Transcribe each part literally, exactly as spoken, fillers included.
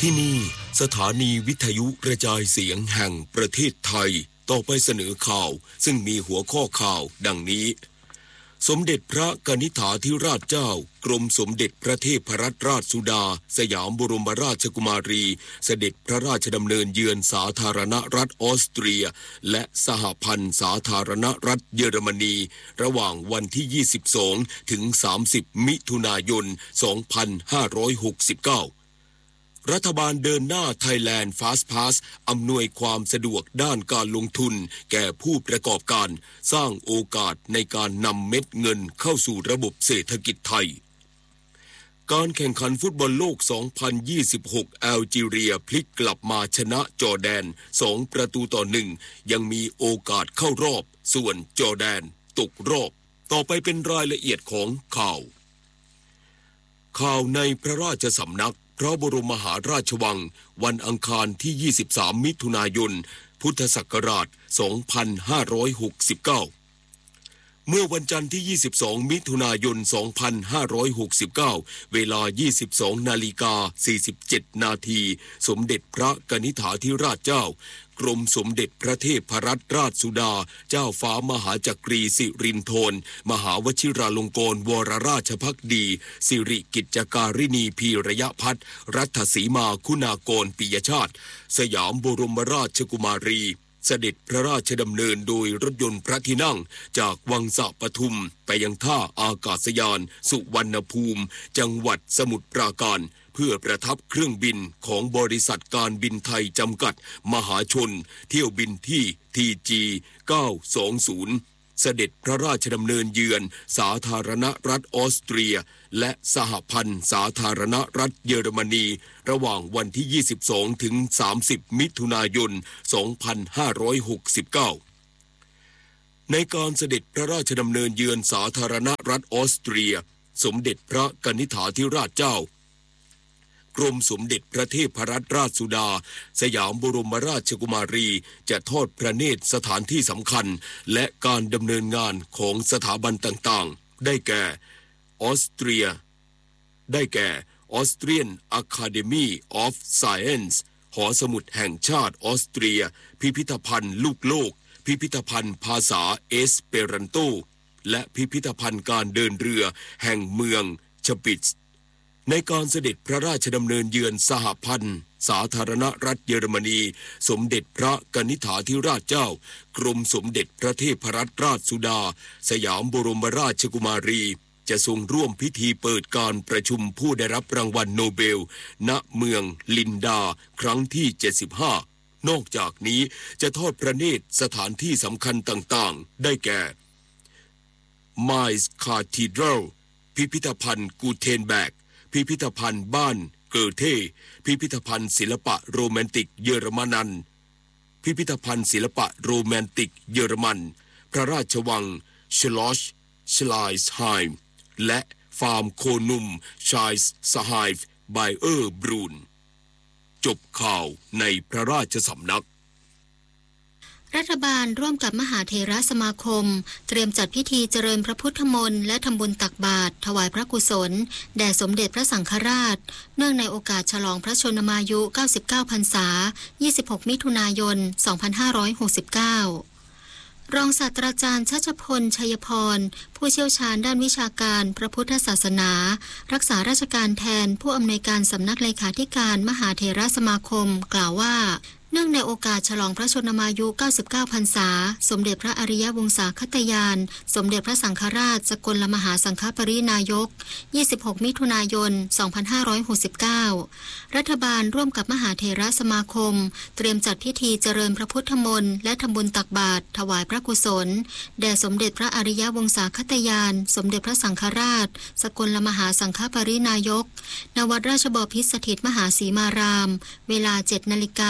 ที่นี่สถานีวิทยุกระจายเสียงแห่งประเทศไทยต่อไปเสนอข่าวซึ่งมีหัวข้อข่าวดังนี้สมเด็จพระกนิษฐาธิราชเจ้ากรมสมเด็จพระเทพรัตนราชสุดาสยามบรมราชกุมารีเสด็จพระราชดำเนินเยือนสาธารณรัฐออสเตรียและสหพันธ์สาธารณรัฐเยอรมนีระหว่างวันที่ยี่สิบสองถึงสามสิบมิถุนายนสองพันห้าร้อยหกสิบเก้ารัฐบาลเดินหน้า Thailand Fast Pass อำนวยความสะดวกด้านการลงทุนแก่ผู้ประกอบการสร้างโอกาสในการนำเม็ดเงินเข้าสู่ระบบเศรษฐกิจไทยการแข่งขันฟุตบอลโลก สองพันยี่สิบหก แอลจีเรียพลิกกลับมาชนะจอร์แดน สอง ประตูต่อ หนึ่ง ยังมีโอกาสเข้ารอบส่วนจอร์แดนตกรอบต่อไปเป็นรายละเอียดของข่าวข่าวในพระราชสำนักพระบรมมหาราชวังวันอังคารที่ยี่สิบสามมิถุนายนพุทธศักราชสองพันห้าร้อยหกสิบเก้าเมื่อวันจันทร์ที่ยี่สิบสองมิถุนายนสองพันห้าร้อยหกสิบเก้าเวลา ยี่สิบสองนาฬิกาสี่สิบเจ็ดนาทีสมเด็จพระกนิษฐาธิราชเจ้ากรมสมเด็จพระเทพรัตนราชสุดาเจ้าฟ้ามหาจักรีสิรินธรมหาวชิราลงกรณวรราชภักดีสิริกิจจการินีพีระยะพัฒน์รัฐสีมาคุณากรปิยชาติสยามบรมราชกุมารีเสด็จพระราชดำเนินโดยรถยนต์พระที่นั่งจากวังสะปทุมไปยังท่าอากาศยานสุวรรณภูมิจังหวัดสมุทรปราการเพื่อประทับเครื่องบินของบริษัทการบินไทยจำกัดมหาชนเที่ยวบินที่ ที จี เก้าสองศูนย์เสด็จพระราชดำเนินเยือนสาธารณรัฐออสเตรียและสหพันธ์สาธารณรัฐเยอรมนีระหว่างวันที่ยี่สิบสองถึงสามสิบมิถุนายนสองพันห้าร้อยหกสิบเก้าในการเสด็จพระราชดำเนินเยือนสาธารณรัฐออสเตรียสมเด็จพระกนิษฐาธิราชเจ้ากรมสมเด็จพระเทพรัตนราชสุดาสยามบรมราชกุมารีจะทอดพระเนตรสถานที่สำคัญและการดำเนินงานของสถาบันต่างๆได้แก่ออสเตรียได้แก่ Austrian Academy of Science หอสมุดแห่งชาติออสเตรียพิพิธภัณฑ์ลูกโลกพิพิธภัณฑ์ภาษาเอสเปรันโตและพิพิธภัณฑ์การเดินเรือแห่งเมืองชปิตซ์ในการเสด็จพระราชดำเนินเยือนสหพันธ์สาธารณรัฐเยอรมนีสมเด็จพระกนิษฐาธิราชเจ้ากรมสมเด็จพระเทพรัตนราชสุดาสยามบรมราชกุมารีจะทรงร่วมพิธีเปิดการประชุมผู้ได้รับรางวัลโนเบลณเมืองลินดาครั้งที่เจ็ดสิบห้านอกจากนี้จะทอดพระเนตรสถานที่สำคัญต่างๆได้แก่ไมซ์คาทีดรัลพิพิธภัณฑ์กูเทนแบกพิพิธภัณฑ์บ้านเกอเทพิพิธภัณฑ์ศิลปะโรแมนติกเยอรมนันพิพิธภัณฑ์ศิลปะโรแมนติกเยอรมันพระราชวังชลอชชไลส์ไฮม์และฟาร์มโคนุมชายส์สไฮฟ์ไบเออร์บรูนจบข่าวในพระราชสำนักรัฐบาลร่วมกับมหาเถรสมาคมเตรียมจัดพิธีเจริญพระพุทธมนต์และทำบุญตักบาตรถวายพระกุศลแด่สมเด็จพระสังฆราชเนื่องในโอกาสฉลองพระชนมายุเก้าสิบเก้าพรรษายี่สิบหกมิถุนายนสองพันห้าร้อยหกสิบเก้ารองศาสตราจารย์ชัชพลชัยพรผู้เชี่ยวชาญด้านวิชาการพระพุทธศาสนารักษาราชการแทนผู้อำนวยการสำนักเลขาธิการมหาเถรสมาคมกล่าวว่าเนื่องในโอกาสฉลองพระชนมายุเก้าสิบเก้าพรรษาสมเด็จพระอริยวงศาคตยานสมเด็จพระสังฆราชสกลมหาสังฆปรินายกยี่สิบหกมิถุนายนสองพันห้าร้อยหกสิบเก้ารัฐบาลร่วมกับมหาเถรสมาคมเตรียมจัดพิธีเจริญพระพุทธมนต์และทำบุญตักบาตรถวายพระกุศลแด่สมเด็จพระอริยวงศาคตยานสมเด็จพระสังฆราชสกลมหาสังฆปรินายกณวัดราชบพิตรสถิตมหาสีมารามเวลา เจ็ดนาฬิกา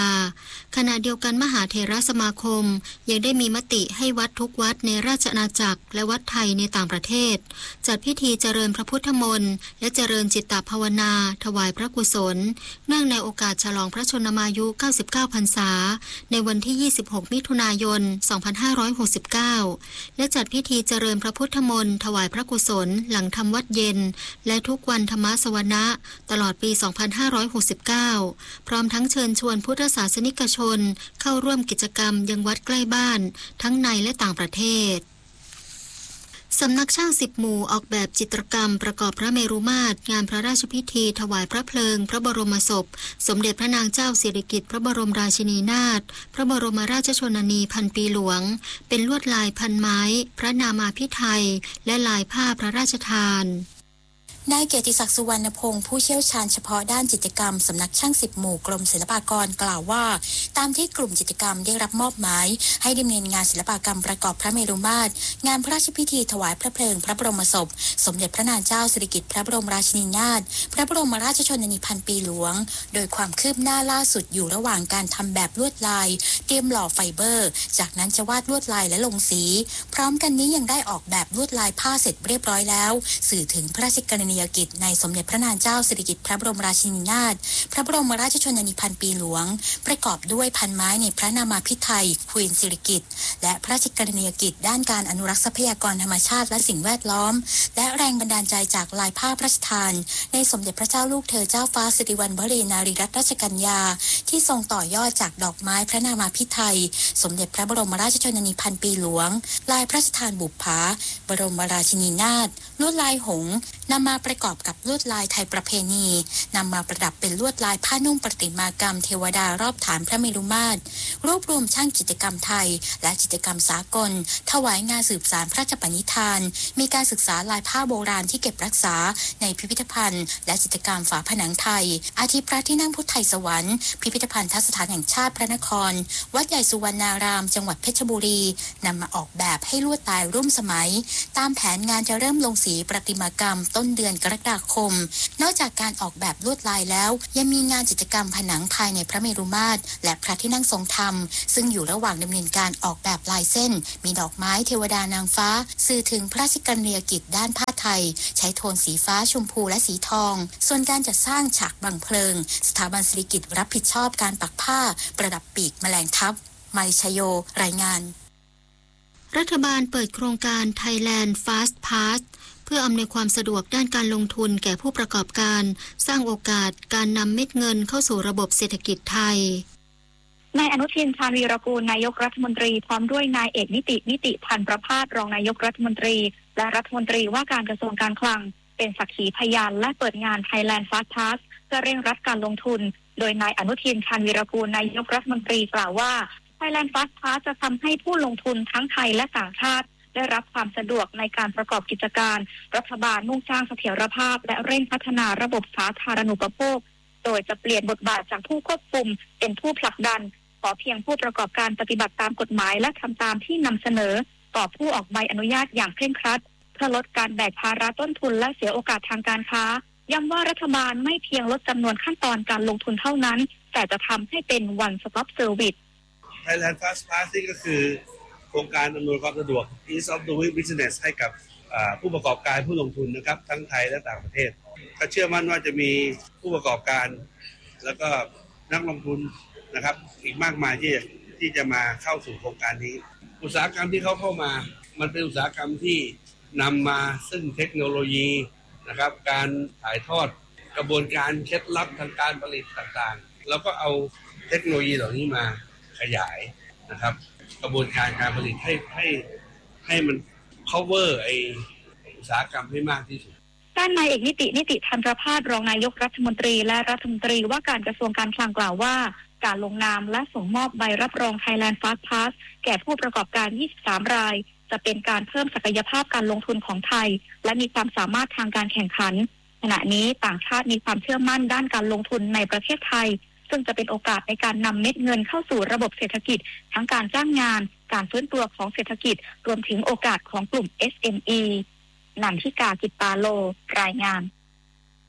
ขณะเดียวกันมหาเถรสมาคมยังได้มีมติให้วัดทุกวัดในราชอาณาจักรและวัดไทยในต่างประเทศจัดพิธีเจริญพระพุทธมนต์และเจริญจิตตภาวนาถวายพระกุศลเนื่องในโอกาสฉลองพระชนมายุเก้าสิบเก้าพรรษาในวันที่ยี่สิบหกมิถุนายนสองพันห้าร้อยหกสิบเก้าและจัดพิธีเจริญพระพุทธมนต์ถวายพระกุศลหลังทำวัดเย็นและทุกวันธรรมสวนะตลอดปีสองพันห้าร้อยหกสิบเก้าพร้อมทั้งเชิญชวนพุทธศาสนิกชนเข้าร่วมกิจกรรมยังวัดใกล้บ้านทั้งในและต่างประเทศสำนักช่างสิบหมู่ออกแบบจิตรกรรมประกอบพระเมรุมาตรงานพระราชพิธีถวายพระเพลิงพระบรมศพสมเด็จพระนางเจ้าสิริกิติ์พระบรมราชินีนาถพระบรมราชชนนีพันปีหลวงเป็นลวดลายพันไม้พระนามาภิไธยและลายผ้าพระราชทานนายเกียรติศักดิ์สุวรรณพงศ์ผู้เชี่ยวชาญเฉพาะด้านจิตรกรรมสำนักช่างสิบหมู่กรมศิลปากรกล่าวว่าตามที่กลุ่มจิตรกรรมได้รับมอบหมายให้ดำเนินงานศิลปกรรมประกอบพระเมรุมาตรงานพระราชพิธีถวายพระเพลิงพระบรมศพสมเด็จพระนางเจ้าสิริกิติ์พระบรมราชินีนาถพระบรมราชชนนีพันปีหลวงโดยความคืบหน้าล่าสุดอยู่ระหว่างการทำแบบลวดลายเตรียมหล่อไฟเบอร์จากนั้นจะวาดลวดลายและลงสีพร้อมกันนี้ยังได้ออกแบบลวดลายผ้าเสร็จเรียบร้อยแล้วสื่อถึงพระราชกรณียกิจในสมเด็จพระนางเจ้าสิริกิติ์พระบรมราชินีนาถพระบรมราชชนนีพันปีหลวงประกอบด้วยพันไม้ในพระนามาภิไธยควีนสิริกิติ์และพระราชกรณียกิจด้านการอนุรักษ์ทรัพยากรธรรมชาติและสิ่งแวดล้อมและแรงบันดาลใจจากลายผ้าพระราชทานในสมเด็จพระเจ้าลูกเธอเจ้าฟ้าสิริวัณวรีนารีรัตนราชกัญญาที่ทรงต่อยอดจากดอกไม้พระนามาภิไธยสมเด็จพระบรมราชชนนีพันปีหลวงลายพระราชทานบุปผาบรมราชินีนาถลวดลายหงส์นำมาประกอบกับลวดลายไทยประเพณีนำมาประดับเป็นลวดลายผ้านุ่งประติมากรรมเทวดารอบฐานพระเมรุมาตรรวบรวมช่างจิตรกรรมไทยและจิตรกรรมสากลถวายงานสืบสานพระราชปณิธานมีการศึกษาลายผ้าโบราณที่เก็บรักษาในพิพิธภัณฑ์และจิตรกรรมฝาผนังไทยอาทิพระที่นั่งพุทธไทยสวรรค์พิพิธภัณฑสถานแห่งชาติพระนครวัดใหญ่สุวรรณารามจังหวัดเพชรบุรีนำมาออกแบบให้ลวดลายร่วมสมัยตามแผนงานจะเริ่มลงสีประติมากรรมต้นเดือนกรกฎาคมนอกจากการออกแบบลวดลายแล้วยังมีงานจิตรกรรมผนังภายในพระเมรุมาตรและพระที่นั่งทรงธรรมซึ่งอยู่ระหว่างดำเนินการออกแบบลายเส้นมีดอกไม้เทวดานางฟ้าสื่อถึงพระราชกรณียกิจด้านผ้าไทยใช้โทนสีฟ้าชมพูและสีทองส่วนการจัดสร้างฉากบังเพลิงสถาบันสิริกิติ์รับผิดชอบการปักผ้าประดับปีกแมลงทับมาริชโยรายงานรัฐบาลเปิดโครงการ Thailand Fast Pass เพื่ออำนวยความสะดวกด้านการลงทุนแก่ผู้ประกอบการสร้างโอกาสการนำเม็ดเงินเข้าสู่ระบบเศรษฐกิจไทยนายอนุทินชาญวีรกูลนายกรัฐมนตรีพร้อมด้วยนายเอกนิตินิติพันธ์ประภาสรองนายกรัฐมนตรีและรัฐมนตรีว่าการกระทรวงการคลังเป็นสักขีพยานและเปิดงาน Thailand Fast Pass เพื่อเร่งรัดการลงทุนโดยนายอนุทินชาญวีรกูลนายกรัฐมนตรีกล่าวว่า Thailand Fast Pass จะทำให้ผู้ลงทุนทั้งไทยและต่างชาติได้รับความสะดวกในการประกอบกิจการรัฐบาลมุ่งสร้างเสถียรภาพและเร่งพัฒนาระบบสาธารณูปโภคโดยจะเปลี่ยนบทบาทจากผู้ควบคุมเป็นผู้ผลักดันขอเพียงผู้ประกอบการปฏิบัติตามกฎหมายและทำตามที่นำเสนอต่อผู้ออกใบอนุญาตอย่างเคร่งครัดเพื่อลดการแบกภาระต้นทุนและเสียโอกาสทางการค้าย้ำว่ารัฐบาลไม่เพียงลดจำนวนขั้นตอนการลงทุนเท่านั้นแต่จะทำให้เป็น one stop service Thailand Fast Pass นี่ก็คือโครงการอำนวยความสะดวก Ease of Doing Business ให้กับผู้ประกอบการผู้ลงทุนนะครับทั้งไทยและต่างประเทศก็เชื่อมั่นว่าจะมีผู้ประกอบการแล้วก็นักลงทุนนะครับอีกมากมายที่ที่จะมาเข้าสู่โครงการนี้อุตสาหกรรมที่เขาเข้ามามันเป็นอุตสาหกรรมที่นำมาซึ่งเทคโนโลยีนะครับการถ่ายทอดกระบวนการเคล็ดลับทางการผลิตต่างๆแล้วก็เอาเทคโนโลยีเหล่านี้มาขยายนะครับกระบวนการการผลิตให้ให้ให้มัน cover ไออุตสาหกรรมให้มากที่สุดด้านนายเอกนิตินิติพันธ์ประภาสรองนายกรัฐมนตรีและรัฐมนตรีว่าการกระทรวงการคลังกล่าวว่าการลงนามและส่งมอบใบรับรอง Thailand Fast Pass แก่ผู้ประกอบการยี่สิบสามรายจะเป็นการเพิ่มศักยภาพการลงทุนของไทยและมีความสามารถทางการแข่งขันขณะนี้ต่างชาติมีความเชื่อมั่นด้านการลงทุนในประเทศไทยซึ่งจะเป็นโอกาสในการนำเม็ดเงินเข้าสู่ระบบเศรษฐกิจทั้งการจ้างงานการฟื้นตัวของเศรษฐกิจรวมถึงโอกาสของกลุ่ม เอส เอ็ม อี นันทิกากิตตาโลรายงาน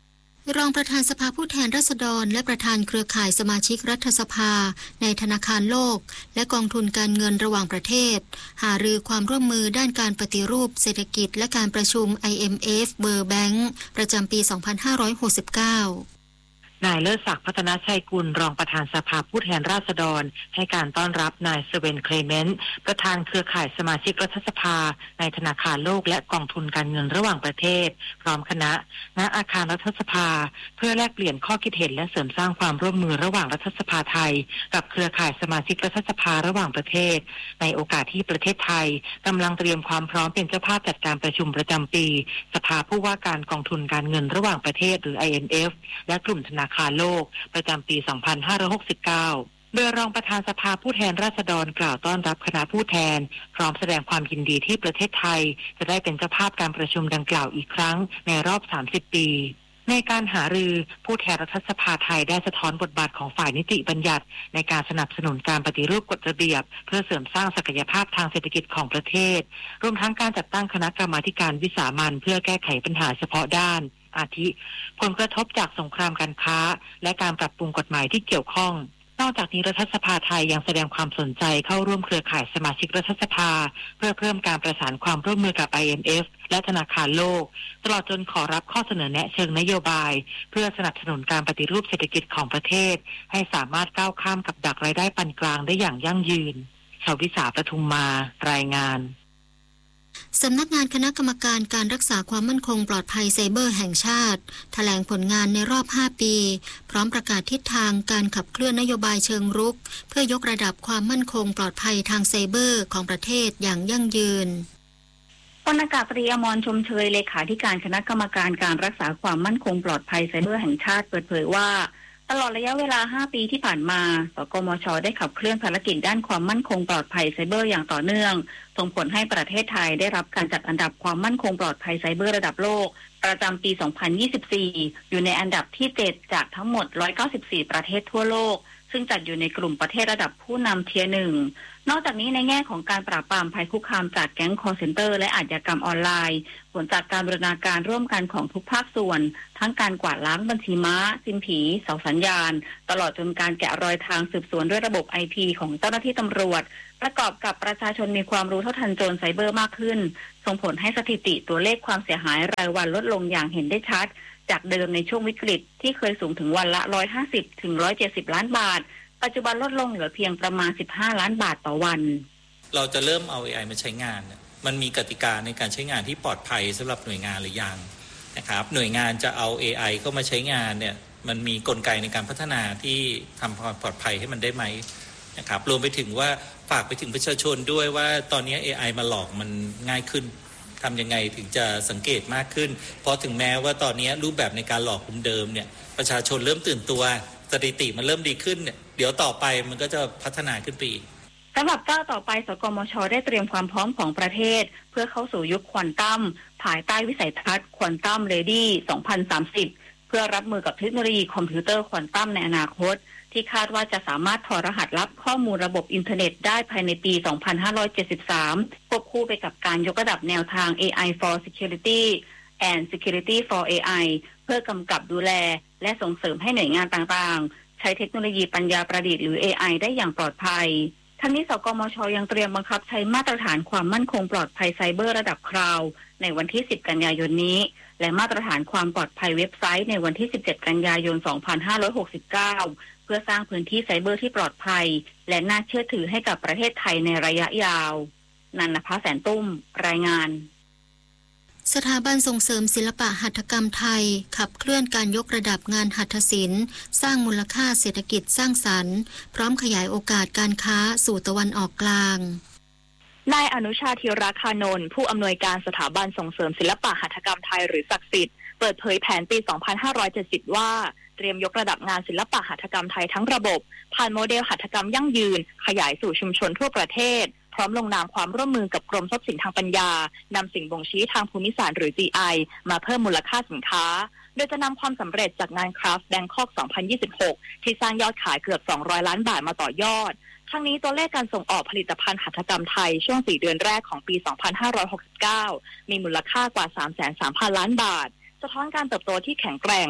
รองประธานสภาผู้แทนราษฎรและประธานเครือข่ายสมาชิกรัฐสภาในธนาคารโลกและกองทุนการเงินระหว่างประเทศหารือความร่วมมือด้านการปฏิรูปเศรษฐกิจและการประชุม ไอ เอ็ม เอฟ World Bank ประจำปี สองพันห้าร้อยหกสิบเก้านายเลิศศักดิ์พัฒนาชัยกุลรองประธานสภาผู้แทนราษฎรให้การต้อนรับนายสเวนเคลเมนต์ประธานเครือข่ายสมาชิกรัฐสภาในธนาคารโลกและกองทุนการเงินระหว่างประเทศพร้อมคณะณอาคารรัฐสภาเพื่อแลกเปลี่ยนข้อคิดเห็นและเสริมสร้างความร่วมมือระหว่างรัฐสภาไทยกับเครือข่ายสมาชิกรัฐสภาระหว่างประเทศในโอกาสที่ประเทศไทยกำลังเตรียมความพร้อมเป็นเจ้าภาพจัดการประชุมประจำปีสภาผู้ว่าการกองทุนการเงินระหว่างประเทศหรือ ไอ เอ็ม เอฟ และกลุ่มธนาคารโลกประจำปี สองพันห้าร้อยหกสิบเก้า โดยรองประธานสภาผู้แทนราษฎรกล่าวต้อนรับคณะผู้แทนพร้อมแสดงความยินดีที่ประเทศไทยจะได้เป็นเจ้าภาพการประชุมดังกล่าวอีกครั้งในรอบ สามสิบ ปีในการหารือผู้แทนรัฐสภาไทยได้สะท้อนบทบาทของฝ่ายนิติบัญญัติในการสนับสนุนการปฏิรูปกฎระเบียบเพื่อเสริมสร้างศักยภาพทางเศรษฐกิจของประเทศรวมทั้งการจัดตั้งคณะกรรมาธิการวิสามัญเพื่อแก้ไขปัญหาเฉพาะด้านอาทิผลกระทบจากสงครามการค้าและการปรับปรุงกฎหมายที่เกี่ยวข้องนอกจากนี้รัฐสภาไทยยังแสดงความสนใจเข้าร่วมเครือข่ายสมาชิกรัฐสภาเพื่อเพิ่มการประสานความร่วมมือกับ ไอ เอ็ม เอฟ และธนาคารโลกตลอดจนขอรับข้อเสนอแนะเชิงนโยบายเพื่อสนับสนุนการปฏิรูปเศรษฐกิจของประเทศให้สามารถก้าวข้ามกับดักรายได้ปานกลางได้อย่างยั่งยืนชวิสาปทุมมารายงานสำนักงานคณะกรรมการการรักษาความมั่นคงปลอดภัยไซเบอร์แห่งชาติแถลงผลงานในรอบห้าปีพร้อมประกาศทิศทางการขับเคลื่อนนโยบายเชิงรุกเพื่อยกระดับความมั่นคงปลอดภัยทางไซเบอร์ของประเทศอย่างยั่งยืนพลอากาศตรีอมรชมเชยเลขาธิการคณะกรรมการการรักษาความมั่นคงปลอดภัยไซเบอร์แห่งชาติเปิดเผยว่าตลอดระยะเวลาห้าปีที่ผ่านมาสกมช.ได้ขับเคลื่อนภารกิจด้านความมั่นคงปลอดภัยไซเบอร์อย่างต่อเนื่องส่งผลให้ประเทศไทยได้รับการจัดอันดับความมั่นคงปลอดภัยไซเบอร์ระดับโลกประจำปี สองพันยี่สิบสี่ อยู่ในอันดับที่ เจ็ด จากทั้งหมด หนึ่งร้อยเก้าสิบสี่ ประเทศทั่วโลกซึ่งจัดอยู่ในกลุ่มประเทศระดับผู้นำเทียร์หนึ่งนอกจากนี้ในแง่ของการปราบปรามภัยคุกคามจากแก๊งคอลเซ็นเตอร์และอาชญากรรมออนไลน์ผลจากการบูรณาการร่วมกันของทุกภาคส่วนทั้งการกวาดล้างบัญชีม้าซิมผีเสาสัญญาณตลอดจนการแกะรอยทางสืบสวนด้วยระบบ ไอ พี ของเจ้าหน้าที่ตำรวจประกอบกับประชาชนมีความรู้เท่าทันโจรไซเบอร์มากขึ้นส่งผลให้สถิติตัวเลขความเสียหายรายวันลดลงอย่างเห็นได้ชัดจากเดิมในช่วงวิกฤตที่เคยสูงถึงวันละ หนึ่งร้อยห้าสิบถึงหนึ่งร้อยเจ็ดสิบ ล้านบาทปัจจุบันลดลงเหลือเพียงประมาณสิบห้าล้านบาทต่อวันเราจะเริ่มเอา เอ ไอ มาใช้งานมันมีกติกาในการใช้งานที่ปลอดภัยสำหรับหน่วยงานหรือยังนะครับหน่วยงานจะเอา เอ ไอ เข้ามาใช้งานเนี่ยมันมีกลไกในการพัฒนาที่ทำความปลอดภัยให้มันได้ไหมนะครับรวมไปถึงว่าฝากไปถึงประชาชนด้วยว่าตอนนี้ เอ ไอ มาหลอกมันง่ายขึ้นทำยังไงถึงจะสังเกตมากขึ้นเพราะถึงแม้ว่าตอนนี้รูปแบบในการหลอกเดิมเนี่ยประชาชนเริ่มตื่นตัวสถิติมันเริ่มดีขึ้นเนี่ยเดี๋ยวต่อไปมันก็จะพัฒนาขึ้นไปอีกสำหรับก้าวต่อไปสกมช.ได้เตรียมความพร้อมของประเทศเพื่อเข้าสู่ยุคควอนตัมภายใต้วิสัยทัศน์ควอนตัมเรดี้สองพันสามสิบเพื่อรับมือกับเทคโนโลยีคอมพิวเตอร์ควอนตัมในอนาคตที่คาดว่าจะสามารถถอดรหัสลับข้อมูลระบบอินเทอร์เน็ตได้ภายในปี สองพันห้าร้อยเจ็ดสิบสาม ควบคู่ไปกับการยกระดับแนวทาง เอ ไอ for Security and Security for เอ ไอ เพื่อกำกับดูแลและส่งเสริมให้หน่วยงานต่างๆใช้เทคโนโลยีปัญญาประดิษฐ์หรือ เอ ไอ ได้อย่างปลอดภัยทั้งนี้สกมช.ยังเตรียมบังคับใช้มาตรฐานความมั่นคงปลอดภัยไซเบอร์ระดับคราวในวันที่สิบกันยายนนี้และมาตรฐานความปลอดภัยเว็บไซต์ในวันที่สิบเจ็ดกันยายนสองพันห้าร้อยหกสิบเก้าเพื่อสร้างพื้นที่ไซเบอร์ที่ปลอดภัยและน่าเชื่อถือให้กับประเทศไทยในระยะยาวนันทภาแสนตุ้มรายงานสถาบันส่งเสริมศิลปะหัตถกรรมไทยขับเคลื่อนการยกระดับงานหัตถศิลป์สร้างมูลค่าเศรษฐกิจสร้างสรรค์พร้อมขยายโอกาสการค้าสู่ตะวันออกกลางนายอนุชาธีรคานนท์ผู้อำนวยการสถาบันส่งเสริมศิลปะหัตถกรรมไทยหรือศักดิ์สิทธิ์เปิดเผยแผนปี สองพันห้าร้อยเจ็ดสิบ ว่าเตรียมยกระดับงานศิลปะหัตถกรรมไทยทั้งระบบผ่านโมเดลหัตถกรรมยั่งยืนขยายสู่ชุมชนทั่วประเทศพร้อมลงนามความร่วมมือกับกรมทรัพย์สินทางปัญญานำสิ่งบ่งชี้ทางภูมิศาสตร์หรือ จี ไอ มาเพิ่มมูลค่าสินค้าโดยจะนำความสำเร็จจากงาน Craft Bangkok สองพันยี่สิบหก ที่สร้างยอดขายเกือบสองร้อยล้านบาทมาต่อยอดทั้งนี้ตัวเลขการส่งออกผลิตภัณฑ์หัตถกรรมไทยช่วงสี่เดือนแรกของปี สองพันห้าร้อยหกสิบเก้า มีมูลค่ากว่า สามแสนสามพัน ล้านบาทสะท้อนการเติบโตที่แข็งแกร่ง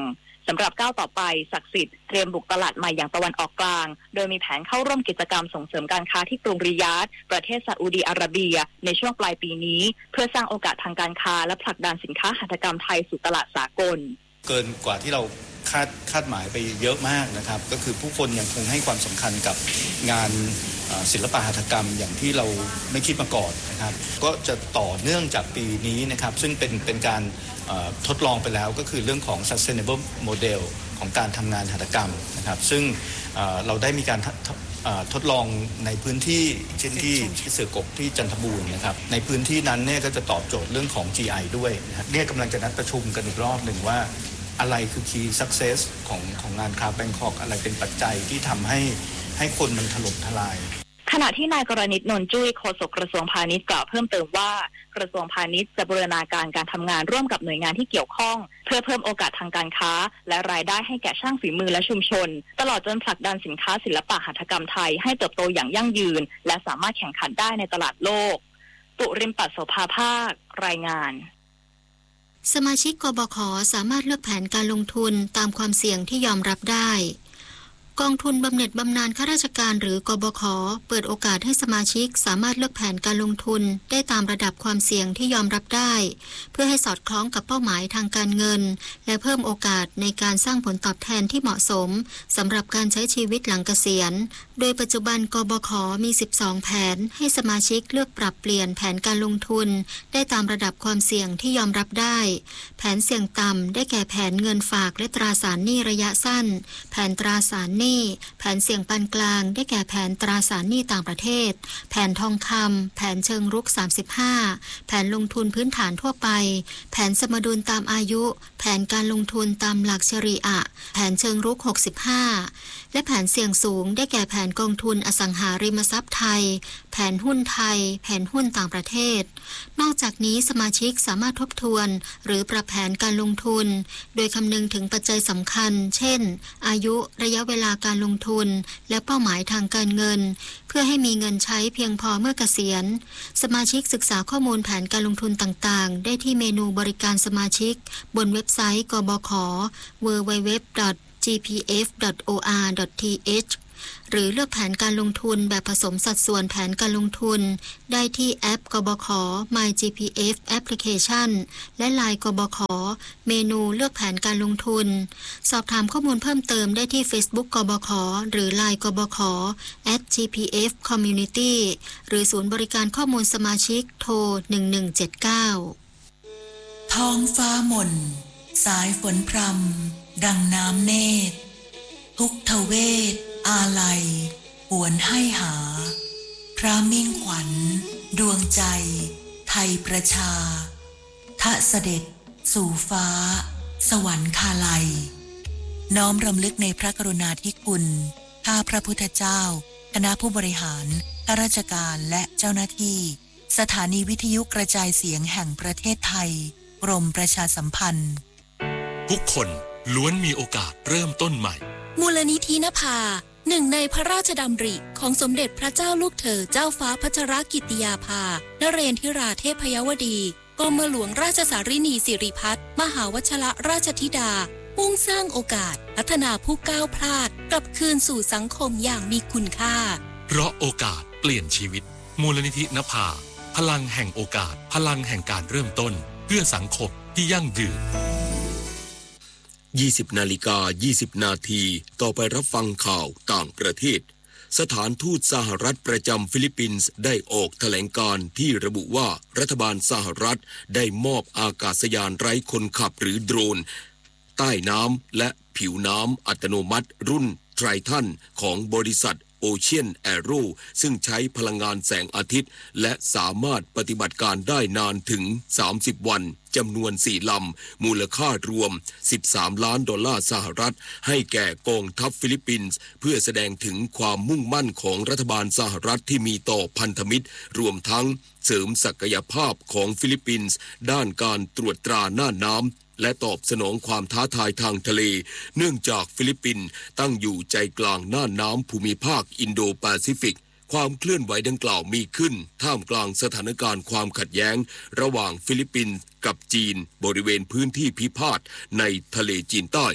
สำหรับก้าวต่อไปศักดิ์สิทธิ์เตรียมบุกตลาดใหม่อย่างตะวันออกกลางโดยมีแผนเข้าร่วมกิจกรรมส่งเสริมการค้าที่กรุงริยาดประเทศซาอุดีอาระเบียในช่วงปลายปีนี้เพื่อสร้างโอกาสทางการค้าและผลักดันสินค้าหัตถกรรมไทยสู่ตลาดสากลเกินกว่าที่เราคาดคาดหมายไปเยอะมากนะครับก็คือผู้คนยังคงให้ความสำคัญกับงานศิลปะหัตถกรรมอย่างที่เราไม่คิดมาก่อนนะครับก็จะต่อเนื่องจากปีนี้นะครับซึ่งเป็นเป็นการทดลองไปแล้วก็คือเรื่องของ sustainable model ของการทำงานหัตถกรรมนะครับซึ่งเราได้มีการทดลองในพื้นที่เช่นที่เสือกกที่จันทบูรณ์นะครับในพื้นที่นั้นเนี่ยก็จะตอบโจทย์เรื่องของ จี ไอ ด้วยนะครับเนี่ยกำลังจะนัดประชุมกันอีกรอบหนึ่งว่าอะไรคือ key success ของของงานคราฟต์แบงคอกอะไรเป็นปัจจัยที่ทำให้ให้คนมันถล่มทลายขณะที่นายกรณิต นนท์จุ้ยโฆษกกระทรวงพาณิชย์กล่าวเพิ่มเติมว่ากระทรวงพาณิชย์จะบูรณาการการทำงานร่วมกับหน่วยงานที่เกี่ยวข้องเพื่อเพิ่มโอกาสทางการค้าและรายได้ให้แก่ช่างฝีมือและชุมชนตลอดจนผลักดันสินค้าศิลปะหัตถกรรมไทยให้เติบโตอย่างยั่งยืนและสามารถแข่งขันได้ในตลาดโลกปุริมปัสโสภาภาครายงานสมาชิกกบข.สามารถเลือกแผนการลงทุนตามความเสี่ยงที่ยอมรับได้กองทุนบำเหน็จบำนาญข้าราชการหรือกบข.เปิดโอกาสให้สมาชิกสามารถเลือกแผนการลงทุนได้ตามระดับความเสี่ยงที่ยอมรับได้เพื่อให้สอดคล้องกับเป้าหมายทางการเงินและเพิ่มโอกาสในการสร้างผลตอบแทนที่เหมาะสมสำหรับการใช้ชีวิตหลังเกษียณโดยปัจจุบันกบข.มีสิบสองแผนให้สมาชิกเลือกปรับเปลี่ยนแผนการลงทุนได้ตามระดับความเสี่ยงที่ยอมรับได้แผนเสี่ยงต่ำได้แก่แผนเงินฝากและตราสารหนี้ระยะสั้นแผนตราสารหนี้แผนเสี่ยงปานกลางได้แก่แผนตราสารหนี้ต่างประเทศแผนทองคำแผนเชิงรุกสามสิบห้าแผนลงทุนพื้นฐานทั่วไปแผนสมดุลตามอายุแผนการลงทุนตามหลักชรีอะห์แผนเชิงรุกหกสิบห้าและแผนเสี่ยงสูงได้แก่แผนกองทุนอสังหาริมทรัพย์ไทยแผนหุ้นไทยแผนหุ้นต่างประเทศนอกจากนี้สมาชิกสามารถทบทวนหรือปรับแผนการลงทุนโดยคำนึงถึงปัจจัยสำคัญเช่นอายุระยะเวลาการลงทุนและเป้าหมายทางการเงินเพื่อให้มีเงินใช้เพียงพอเมื่อเกษียณสมาชิกศึกษาข้อมูลแผนการลงทุนต่างๆได้ที่เมนูบริการสมาชิกบนเว็บไซต์กบข ดับเบิลยู ดับเบิลยู ดับเบิลยู ดอท จี พี เอฟ ดอท โอ อาร์ ดอท ที เอช หรือเลือกแผนการลงทุนแบบผสมสัดส่วนแผนการลงทุนได้ที่แอปกบข My จี พี เอฟ Application และ ไลน์ กบข เมนูเลือกแผนการลงทุนสอบถามข้อมูลเพิ่มเติมได้ที่ Facebook กบข หรือ ไลน์ กบข แอท จี พี เอฟ คอมมิวนิตี้ หรือศูนย์บริการข้อมูลสมาชิกโทรหนึ่งหนึ่งเจ็ดเก้าท้องฟ้าหม่นสายฝนพรำดังน้ำเนตรทุกทเวทอาลัยหวนให้หาพระมิ่งขวัญดวงใจไทยประชาทะเสด็จสู่ฟ้าสวรรคาลัยน้อมรำลึกในพระกรุณาธิคุณข้าพระพุทธเจ้าคณะผู้บริหารข้าราชการและเจ้าหน้าที่สถานีวิทยุกระจายเสียงแห่งประเทศไทยกรมประชาสัมพันธ์ทุกคนล้วนมีโอกาสเริ่มต้นใหม่มูลนิธินภาหนึ่งในพระราชดำริของสมเด็จพระเจ้าลูกเธอเจ้าฟ้าพัชรกิติยาภานเรนทิราเทพยวดีกรมหลวงราชสารินีสิริพัฒน์มหาวชรราชธิดามุ่งสร้างโอกาสพัฒนาผู้ก้าวพลาดกลับคืนสู่สังคมอย่างมีคุณค่าเพราะโอกาสเปลี่ยนชีวิตมูลนิธินภาพลังแห่งโอกาสพลังแห่งการเริ่มต้นเพื่อสังคมที่ยั่งยืนยี่สิบนาฬิกายี่สิบนาทีต่อไปรับฟังข่าวต่างประเทศสถานทูตสหรัฐประจำฟิลิปปินส์ได้ออกแถลงการณ์ที่ระบุว่ารัฐบาลสหรัฐได้มอบอากาศยานไร้คนขับหรือโดรนใต้น้ำและผิวน้ำอัตโนมัติรุ่นไทรทันของบริษัทโอเชียนแอโร่ซึ่งใช้พลังงานแสงอาทิตย์และสามารถปฏิบัติการได้นานถึงสามสิบวันจำนวนสี่ลำมูลค่ารวมสิบสามล้านดอลลาร์สหรัฐให้แก่กองทัพฟิลิปปินส์เพื่อแสดงถึงความมุ่งมั่นของรัฐบาลสหรัฐที่มีต่อพันธมิตรรวมทั้งเสริมศักยภาพของฟิลิปปินส์ด้านการตรวจตราหน้าน้ำและตอบสนองความท้าทายทางทะเลเนื่องจากฟิลิปปินส์ตั้งอยู่ใจกลางน่านน้ำภูมิภาคอินโดแปซิฟิกความเคลื่อนไหวดังกล่าวมีขึ้นท่ามกลางสถานการณ์ความขัดแย้งระหว่างฟิลิปปินส์กับจีนบริเวณพื้นที่พิพาทในทะเลจีนใต้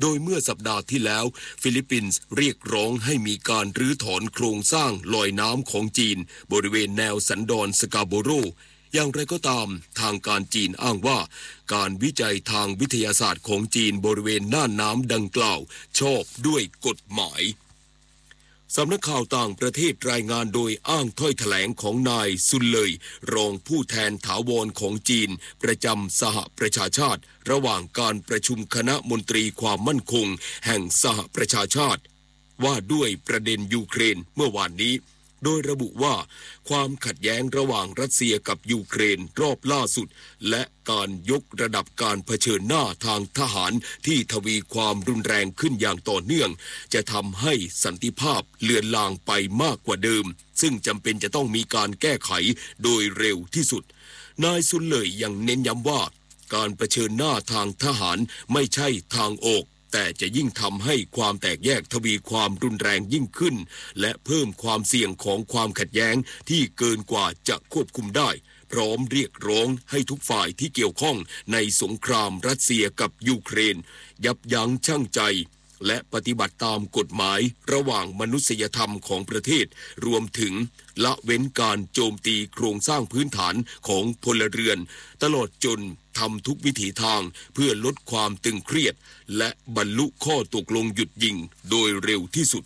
โดยเมื่อสัปดาห์ที่แล้วฟิลิปปินส์เรียกร้องให้มีการรื้อถอนโครงสร้างลอยน้ำของจีนบริเวณแนวสันดอนสกาโบโรอย่างไรก็ตามทางการจีนอ้างว่าการวิจัยทางวิทยาศาสตร์ของจีนบริเวณน่านน้ำดังกล่าวชอบด้วยกฎหมายสำนักข่าวต่างประเทศรายงานโดยอ้างถ้อยแถลงของนายซุนเลยรองผู้แทนถาวรของจีนประจำสหประชาชาติระหว่างการประชุมคณะมนตรีความมั่นคงแห่งสหประชาชาติว่าด้วยประเด็นยูเครนเมื่อวานนี้โดยระบุว่าความขัดแย้งระหว่างรัสเซียกับยูเครนรอบล่าสุดและการยกระดับการเผชิญหน้าทางทหารที่ทวีความรุนแรงขึ้นอย่างต่อเนื่องจะทำให้สันติภาพเลือนลางไปมากกว่าเดิมซึ่งจำเป็นจะต้องมีการแก้ไขโดยเร็วที่สุดนายซุนเลยยังเน้นย้ำว่าการเผชิญหน้าทางทหารไม่ใช่ทางออกแต่จะยิ่งทำให้ความแตกแยกทวีความรุนแรงยิ่งขึ้นและเพิ่มความเสี่ยงของความขัดแย้งที่เกินกว่าจะควบคุมได้พร้อมเรียกร้องให้ทุกฝ่ายที่เกี่ยวข้องในสงครามรัสเซียกับยูเครนยับยั้งชั่งใจและปฏิบัติตามกฎหมายระหว่างมนุษยธรรมของประเทศรวมถึงละเว้นการโจมตีโครงสร้างพื้นฐานของพลเรือนตลอดจนทำทุกวิถีทางเพื่อลดความตึงเครียดและบรรลุข้อตกลงหยุดยิงโดยเร็วที่สุด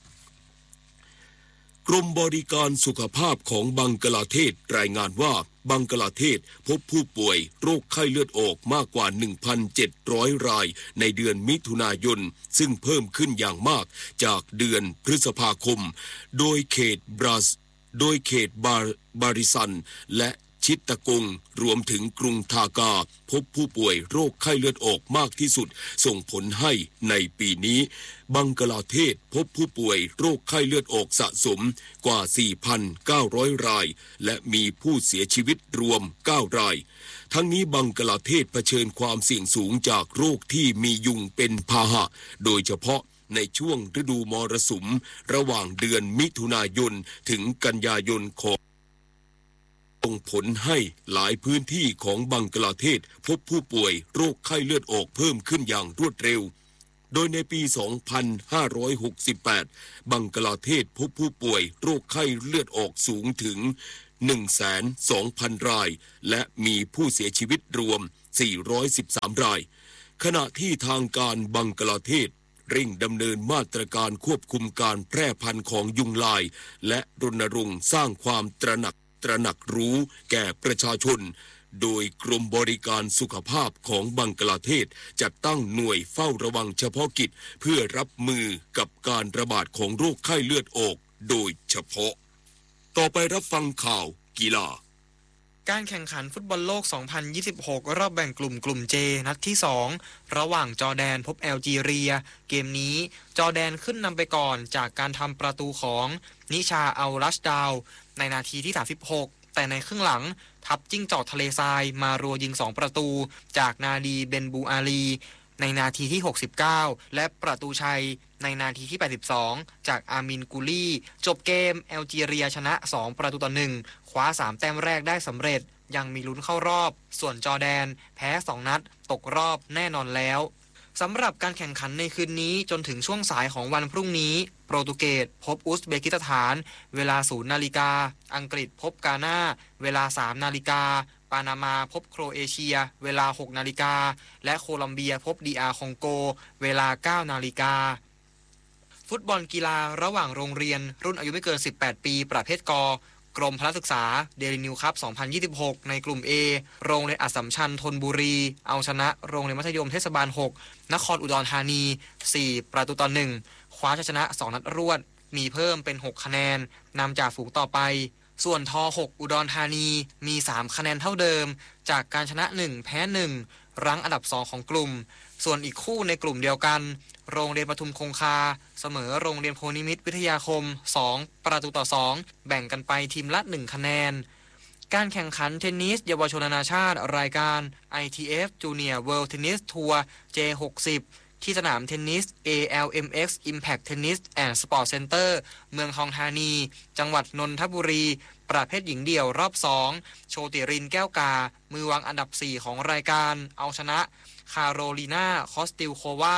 กรมบริการสุขภาพของบังกลาเทศรายงานว่าบังกลาเทศพบผู้ป่วยโรคไข้เลือดออกมากกว่า หนึ่งพันเจ็ดร้อย รายในเดือนมิถุนายนซึ่งเพิ่มขึ้นอย่างมากจากเดือนพฤษภาคมโดยเขตบราสโดยเขตบาบาริซันและชิตตะกงรวมถึงกรุงทากาพบผู้ป่วยโรคไข้เลือดออกมากที่สุดส่งผลให้ในปีนี้บังกลาเทศพบผู้ป่วยโรคไข้เลือดออกสะสมกว่า สี่พันเก้าร้อย รายและมีผู้เสียชีวิตรวมเก้ารายทั้งนี้บังกลาเทศเผชิญความเสี่ยงสูงจากโรคที่มียุงเป็นพาหะโดยเฉพาะในช่วงฤดูมรสุมระหว่างเดือนมิถุนายนถึงกันยายนของส่งผลให้หลายพื้นที่ของบังกลาเทศพบผู้ป่วยโรคไข้เลือดออกเพิ่มขึ้นอย่างรวดเร็วโดยในปี สองพันห้าร้อยหกสิบแปด บังกลาเทศพบผู้ป่วยโรคไข้เลือดออกสูงถึง หนึ่งแสนสองพัน รายและมีผู้เสียชีวิตรวม สี่ร้อยสิบสาม รายขณะที่ทางการบังกลาเทศเร่งดำเนินมาตรการควบคุมการแพร่พันธุ์ของยุงลายและรณรงค์สร้างความตระหนักตระหนักรู้แก่ประชาชนโดยกรมบริการสุขภาพของบังกลาเทศจัดตั้งหน่วยเฝ้าระวังเฉพาะกิจเพื่อรับมือกับการระบาดของโรคไข้เลือดออกโดยเฉพาะต่อไปรับฟังข่าวกีฬาการแข่งขันฟุตบอลโลก สองพันยี่สิบหก รอบแบ่งกลุ่มกลุ่ม J นัดที่ สอง ระหว่างจอร์แดนพบแอลจีเรียเกมนี้จอร์แดนขึ้นนำไปก่อนจากการทำประตูของนิชาอัลรัชดาวในนาทีที่ สามสิบหก แต่ในครึ่งหลังทัพจิ้งจอกทะเลทรายมารัวยิงสองประตูจากนาดีเบนบูอาลีในนาทีที่ หกสิบเก้า และประตูชัยในนาทีที่ แปดสิบสอง จากอามินกูลี่จบเกมแอลจีเรียชนะสองประตูต่อหนึ่งคว้าสามแต้มแรกได้สำเร็จยังมีลุ้นเข้ารอบส่วนจอร์แดนแพ้สองนัดตกรอบแน่นอนแล้วสำหรับการแข่งขันในคืนนี้จนถึงช่วงสายของวันพรุ่งนี้โปรตุเกสพบอุซเบกิสถานเวลา ศูนย์นาฬิกาอังกฤษพบกาน่าเวลา สามนาฬิกาปานามาพบโครเอเชียเวลา หกนาฬิกาและโคลอมเบียพบดีอาร์คองโกเวลา เก้านาฬิกาฟุตบอลกีฬาระหว่างโรงเรียนรุ่นอายุไม่เกินสิบแปดปีประเภทกกรมพละศึกษาเดลินิวคัพ สองพันยี่สิบหก ในกลุ่ม A โรงเรียนอัสสัมชัญธนบุรีเอาชนะโรงเรียนมัธยมเทศบาลหกนครอุดรธานีสี่ประตูต่อหนึ่งคว้าชัยชนะสองนัดรวดมีเพิ่มเป็นหกคะแนนนำจากฝูงต่อไปส่วนทหกอุดรธานีมีสามคะแนนเท่าเดิมจากการชนะหนึ่งแพ้หนึ่งรั้งอันดับสองของกลุ่มส่วนอีกคู่ในกลุ่มเดียวกันโรงเรียนปทุมคงคาเสมอโรงเรียนโพนิมิตรวิทยาคมสองประตูต่อสองแบ่งกันไปทีมละหนึ่งคะแนนการแข่งขันเทนนิสเยาวชนนานาชาติรายการ ไอ ที เอฟ Junior World Tennis Tour เจ หกสิบ ที่สนามเทนนิส เอ แอล เอ็ม เอ็กซ์ Impact Tennis and Sport Center เมืองทองธานีจังหวัดนนทบุรีประเภทหญิงเดี่ยวรอบสองโชติรินแก้วกามือวางอันดับสี่ของรายการเอาชนะคาโรลีนาคอสติลโควา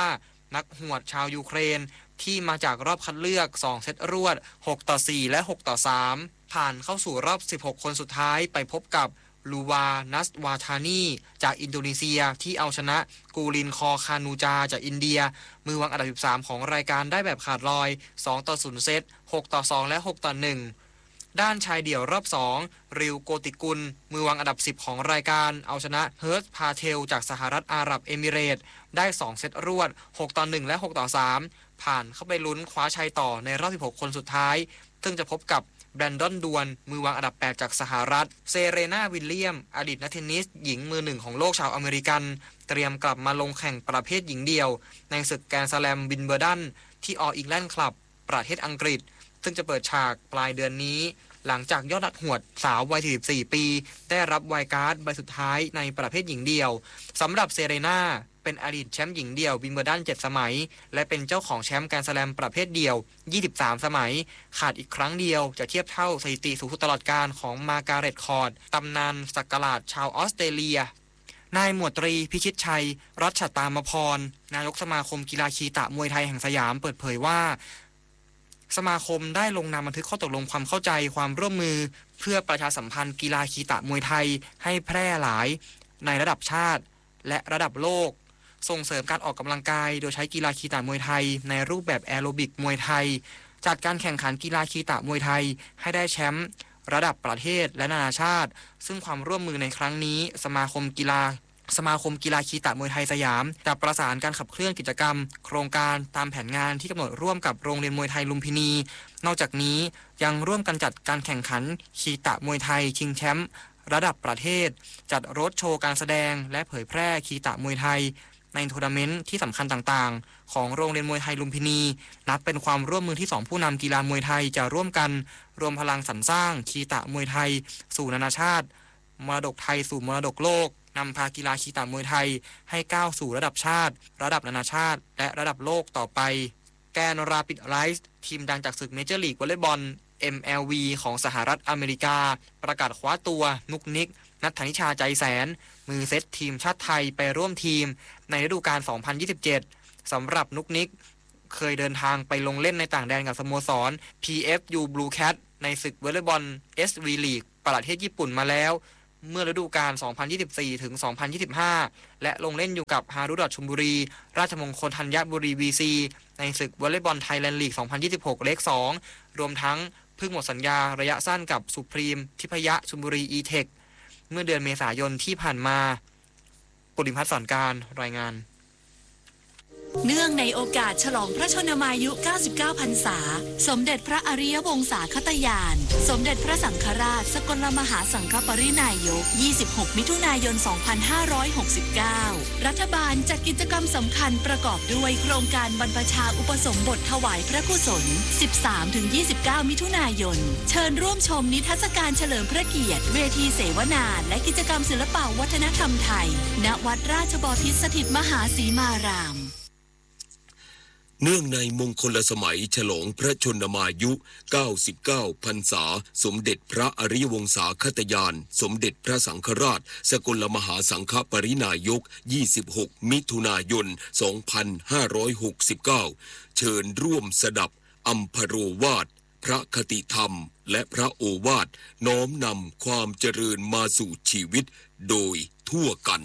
นักหวดชาวยูเครนที่มาจากรอบคัดเลือกสองเซตรวดหกต่อสี่และหกต่อสามผ่านเข้าสู่รอบสิบหกคนสุดท้ายไปพบกับลูวานัสวาทานีจากอินโดนีเซียที่เอาชนะกูลินคอคานูจาจากอินเดียมือวางอันดับสิบสามของรายการได้แบบขาดลอยสองต่อศูนย์เซตหกต่อสองและหกต่อหนึ่งด้านชายเดี่ยวรอบสองริวโกติกุลมือวางอันดับสิบของรายการเอาชนะเฮิร์ตพาเทลจากสหรัฐอาหรับเอมิเรตส์ได้สองเซตรวดหกต่อหนึ่งและหกต่อสามผ่านเข้าไปลุ้นคว้าชัยต่อในรอบสิบหกคนสุดท้ายซึ่งจะพบกับแบรนดอนดวนมือวางอันดับแปดจากสหรัฐเซเรนาวิลเลียมอดีตนักเทนนิสหญิงมือหนึ่งของโลกชาวอเมริกันเตรียมกลับมาลงแข่งประเภทหญิงเดี่ยวในศึกแกรนด์สแลมวินเบอร์ดันที่ออลอิงแลนด์คลับประเทศอังกฤษซึ่งจะเปิดฉากปลายเดือนนี้หลังจากยอดนักหวดสาววัยสี่สิบสี่ปีได้รับไวล์การ์ดใบสุดท้ายในประเภทหญิงเดี่ยวสำหรับเซเรนาเป็นอดีตแชมป์หญิงเดี่ยววิมเบิลดันเจ็ดสมัยและเป็นเจ้าของแชมป์แกรนด์สแลมประเภทเดี่ยวยี่สิบสามสมัยขาดอีกครั้งเดียวจะเทียบเท่าสถิติสูงสุดตลอดกาลของมาร์การ์เร็ตคอร์ดตำนานสักกลาดชาวออสเตรเลียนายหมวดตรีพิชิตชัยรัชตามพรนายกสมาคมกีฬาคีตะมวยไทยแห่งสยามเปิดเผยว่าสมาคมได้ลงนามบันทึกข้อตกลงความเข้าใจความร่วมมือเพื่อประชาสัมพันธ์กีฬาคีตะมวยไทยให้แพร่หลายในระดับชาติและระดับโลกส่งเสริมการออกกำลังกายโดยใช้กีฬาคีตะมวยไทยในรูปแบบแอโรบิกมวยไทยจัดการแข่งขันกีฬาคีตะมวยไทยให้ได้แชมป์ระดับประเทศและนานาชาติซึ่งความร่วมมือในครั้งนี้สมาคมกีฬาสมาคมกีฬาคีตะมวยไทยสยามจะประสานการขับเคลื่อนกิจกรรมโครงการตามแผนงานที่กำหนดร่วมกับโรงเรียนมวยไทยลุมพินีนอกจากนี้ยังร่วมกันจัดการแข่งขันคีตะมวยไทยชิงแชมป์ระดับประเทศจัดโรดโชว์การแสดงและเผยแพร่คีตะมวยไทยในทัวร์นาเมนต์ที่สำคัญต่างๆของโรงเรียนมวยไทยลุมพินีนับเป็นความร่วมมือที่สองผู้นำกีฬามวยไทยจะร่วมกันรวมพลังสรรสร้างคีตะมวยไทยสู่นานาชาติมรดกไทยสู่มรดกโลกนำพากีฬาคีตะมวยไทยให้ก้าวสู่ระดับชาติระดับนานาชาติและระดับโลกต่อไปแกนราปิดไลท์ทีมดังจากศึกเมเจอร์ลีกวอลเลย์บอล เอ็ม แอล วี ของสหรัฐอเมริกาประกาศคว้าตัวนุกนิกนัทธนิชาใจแสนมือเซตทีมชาติไทยไปร่วมทีมในฤดูกาล สองพันยี่สิบเจ็ด สำหรับนุกนิกเคยเดินทางไปลงเล่นในต่างแดนกับสโมสร พี เอฟ ยู Blue Cat ในศึกวอลเลย์บอล เอส วี League ประเทศญี่ปุ่นมาแล้วเมื่อฤดูกาล สองพันยี่สิบสี่ ถึง สองพันยี่สิบห้า และลงเล่นอยู่กับฮารุดอทชลบุรีราชมงคลธัญบุรี วี ซี ในศึกวอลเลย์บอลไทยแลนด์ลีก สองพันยี่สิบหก เลข สอง รวมทั้งเพิ่งหมดสัญญาระยะสั้นกับสุพรีมทิพยะชลบุรี อี-เทค เมื่อเดือนเมษายนที่ผ่านมาปุริพัฒน์สอนการรายงานเนื่องในโอกาสฉลองพระชนมายุ เก้าสิบเก้า พรรษาสมเด็จพระอริยวงศาคตญาณสมเด็จพระสังฆราชสกลมหาสังฆปรินายก ยี่สิบหก มิถุนายน สองพันห้าร้อยหกสิบเก้า รัฐบาลจัดกิจกรรมสำคัญประกอบด้วยโครงการบรรพชาอุปสมบทถวายพระกุศล สิบสามถึงยี่สิบเก้า มิถุนายนเชิญร่วมชมนิทรรศการเฉลิมพระเกียรติเวทีเสวนาและกิจกรรมศิลปวัฒนธรรมไทยณวัดราชบพิตรสถิตมหาสีมารามเนื่องในมงคลสมัยฉลองพระชนมายุ เก้าสิบเก้า พรรษาสมเด็จพระอริยวงศาคตญาณสมเด็จพระสังฆราชสกลมหาสังฆปรินายก ยี่สิบหก มิถุนายน สองพันห้าร้อยหกสิบเก้า เชิญร่วมสดับอัมพโรวาทพระคติธรรมและพระโอวาทน้อมนำความเจริญมาสู่ชีวิตโดยทั่วกัน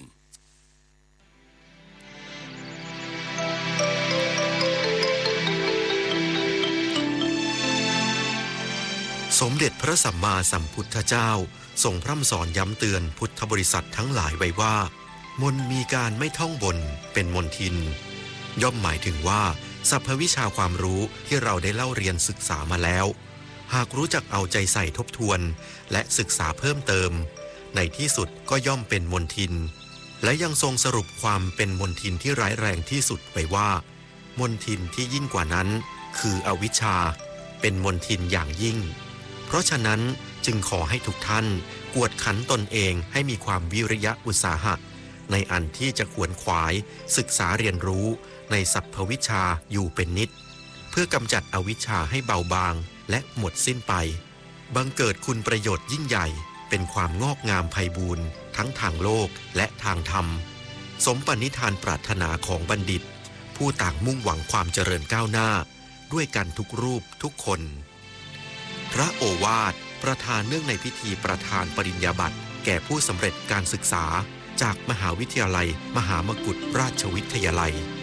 สมเด็จพระสัมมาสัมพุทธเจ้าทรงพร่ำสอนย้ำเตือนพุทธบริษัททั้งหลายไว้ว่ามนมีการไม่ท่องบนเป็นมนทินย่อมหมายถึงว่าสรรพวิชาความรู้ที่เราได้เล่าเรียนศึกษามาแล้วหากรู้จักเอาใจใส่ทบทวนและศึกษาเพิ่มเติมในที่สุดก็ย่อมเป็นมนทินและยังทรงสรุปความเป็นมนทินที่ร้ายแรงที่สุดไว้ว่ามนทินที่ยิ่งกว่านั้นคืออวิชชาเป็นมนทินอย่างยิ่งเพราะฉะนั้นจึงขอให้ทุกท่านกวดขันตนเองให้มีความวิริยะอุตสาหะในอันที่จะขวนขวายศึกษาเรียนรู้ในสรรพวิชาอยู่เป็นนิดเพื่อกำจัดอวิชชาให้เบาบางและหมดสิ้นไปบังเกิดคุณประโยชน์ยิ่งใหญ่เป็นความงอกงามไพบูลย์ทั้งทางโลกและทางธรรมสมปณิธานปรารถนาของบัณฑิตผู้ต่างมุ่งหวังความเจริญก้าวหน้าด้วยกันทุกรูปทุกคนพระโอวาทประธานเนื่องในพิธีประธานปริญญาบัตรแก่ผู้สำเร็จการศึกษาจากมหาวิทยาลัยมหามกุฏราชวิทยาลัย